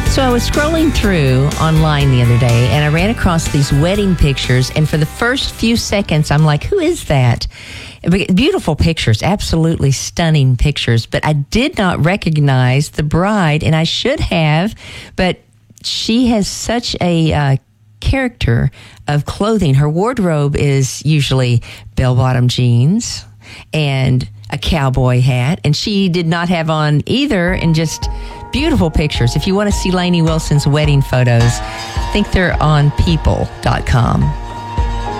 So I was scrolling through online the other day and I ran across these wedding pictures, and for the first few seconds I'm like, who is that? Beautiful pictures, absolutely stunning pictures, but I did not recognize the bride, and I should have, but she has such a character of clothing. Her wardrobe is usually bell-bottom jeans and a cowboy hat, and she did not have on either, and just beautiful pictures. If you want to see Lainey Wilson's wedding photos, I think they're on people.com.